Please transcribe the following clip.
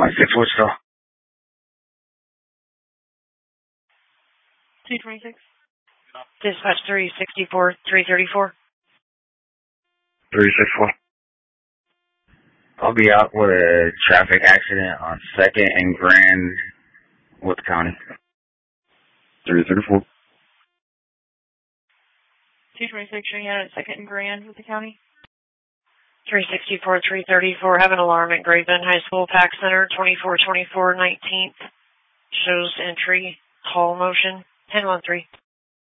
26 Wichita. 226. Dispatch 364, 334. 364. I'll be out with a traffic accident on 2nd and Grand with the county. 334. 226, showing out at 2nd and Grand with the county. 364, 334, have an alarm at Great Bend High School, Pack Center, 2424 19th. Shows entry, call motion, 1013.